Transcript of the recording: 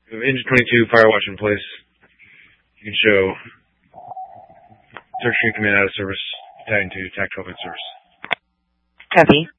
Engine 22, Firewatch in place. You can show Search Stream Command out of service, Battalion 2, TAC 12 in service. Copy.